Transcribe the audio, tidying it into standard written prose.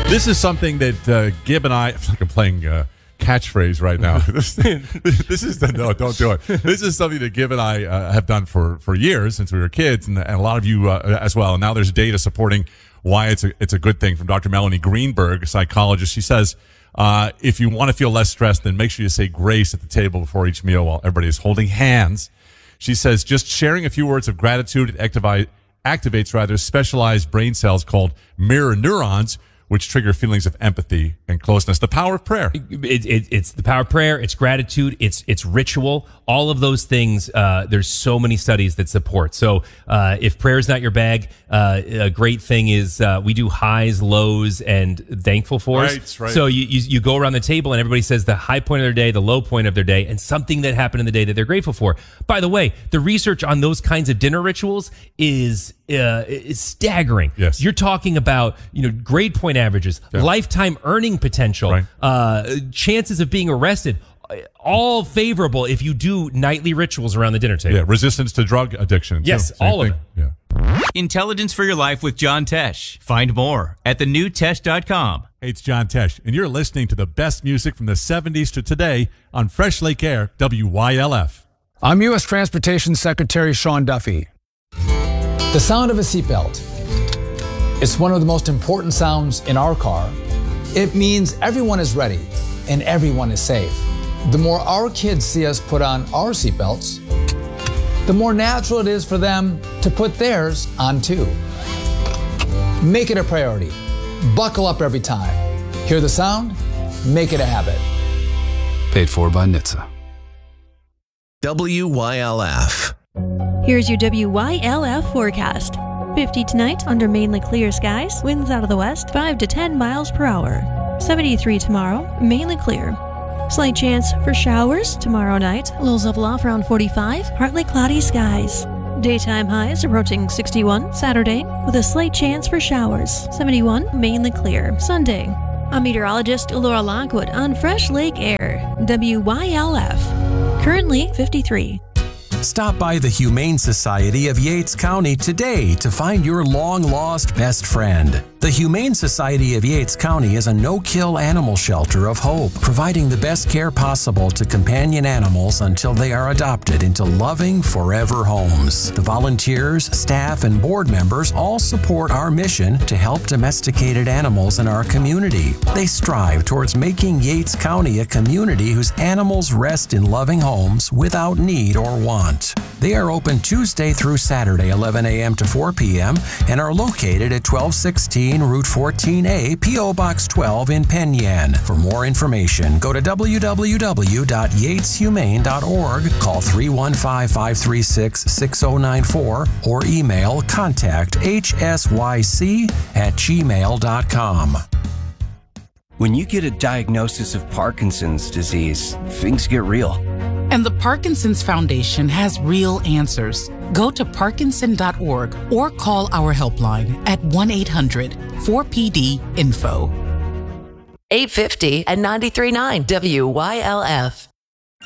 This is something that Gib and I feel like I'm playing catchphrase right now. This is no, don't do it. This is something that Gib and I have done for years since we were kids, and a lot of you as well. And now there's data supporting why it's a good thing from Dr. Melanie Greenberg, a psychologist. She says, if you want to feel less stressed, then make sure you say grace at the table before each meal while everybody is holding hands. She says just sharing a few words of gratitude activates specialized brain cells called mirror neurons, which trigger feelings of empathy and closeness. The power of prayer. It's the power of prayer. It's gratitude. It's ritual. All of those things. There's so many studies that support. So if prayer is not your bag, a great thing is we do highs, lows, and thankful fors. Right. So you go around the table and everybody says the high point of their day, the low point of their day, and something that happened in the day that they're grateful for. By the way, the research on those kinds of dinner rituals is staggering. Yes. You're talking about grade point averages, lifetime earning potential, chances of being arrested, all favorable if you do nightly rituals around the dinner table. Yeah, resistance to drug addiction. Yes, all of it. Yeah. Intelligence for your life with John Tesh. Find more at thenewtesh.com. Hey, it's John Tesh, and you're listening to the best music from the 70s to today on Fresh Lake Air, WYLF. I'm U.S. Transportation Secretary Sean Duffy. The sound of a seatbelt. It's one of the most important sounds in our car. It means everyone is ready and everyone is safe. The more our kids see us put on our seatbelts, the more natural it is for them to put theirs on too. Make it a priority. Buckle up every time. Hear the sound? Make it a habit. Paid for by NHTSA. WYLF. Here's your WYLF forecast. 50 tonight under mainly clear skies, winds out of the west 5 to 10 miles per hour. 73 tomorrow, mainly clear. Slight chance for showers tomorrow night, lows level off around 45, partly cloudy skies. Daytime highs approaching 61 Saturday with a slight chance for showers. 71, mainly clear. Sunday. I'm meteorologist Laura Lockwood on Fresh Lake Air, WYLF. Currently 53. Stop by the Humane Society of Yates County today to find your long-lost best friend. The Humane Society of Yates County is a no-kill animal shelter of hope, providing the best care possible to companion animals until they are adopted into loving, forever homes. The volunteers, staff, and board members all support our mission to help domesticated animals in our community. They strive towards making Yates County a community whose animals rest in loving homes without need or want. They are open Tuesday through Saturday, 11 a.m. to 4 p.m., and are located at 1216 Route 14A, P.O. Box 12 in Penn Yan. For more information, go to www.yateshumane.org, call 315-536-6094, or email contacthsyc@gmail.com. When you get a diagnosis of Parkinson's disease, things get real. And the Parkinson's Foundation has real answers. Go to parkinson.org or call our helpline at 1-800-4PD-INFO. 850 and 93.9 WYLF.